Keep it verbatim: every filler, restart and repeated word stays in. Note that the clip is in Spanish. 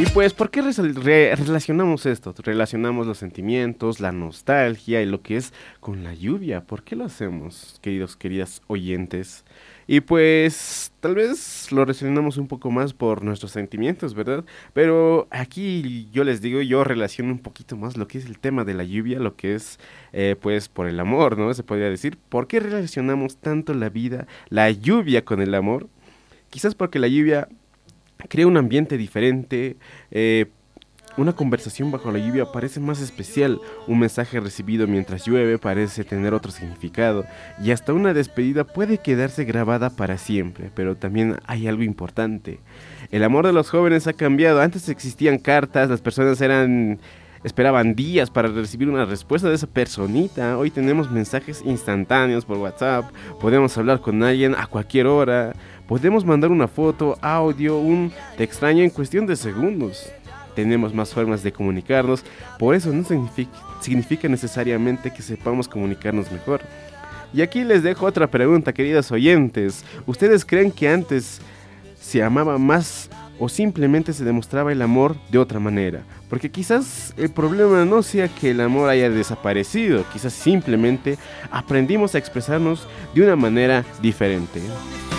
pues, ¿por qué resal- re- relacionamos esto? Relacionamos los sentimientos, la nostalgia y lo que es con la lluvia. ¿Por qué lo hacemos, queridos, queridas oyentes? Y pues, tal vez lo relacionamos un poco más por nuestros sentimientos, ¿verdad? Pero aquí yo les digo, yo relaciono un poquito más lo que es el tema de la lluvia, lo que es, eh, pues, por el amor, ¿no? Se podría decir. ¿Por qué relacionamos tanto la vida, la lluvia con el amor? Quizás porque la lluvia crea un ambiente diferente, eh, una conversación bajo la lluvia parece más especial, un mensaje recibido mientras llueve parece tener otro significado, y hasta una despedida puede quedarse grabada para siempre, pero también hay algo importante. El amor de los jóvenes ha cambiado, antes existían cartas, las personas eran... esperaban días para recibir una respuesta de esa personita. Hoy tenemos mensajes instantáneos por WhatsApp, podemos hablar con alguien a cualquier hora, podemos mandar una foto, audio, un te extraño en cuestión de segundos. Tenemos más formas de comunicarnos, por eso no significa, significa necesariamente que sepamos comunicarnos mejor. Y aquí les dejo otra pregunta, queridos oyentes. ¿Ustedes creen que antes se amaba más o simplemente se demostraba el amor de otra manera? Porque quizás el problema no sea que el amor haya desaparecido, quizás simplemente aprendimos a expresarnos de una manera diferente.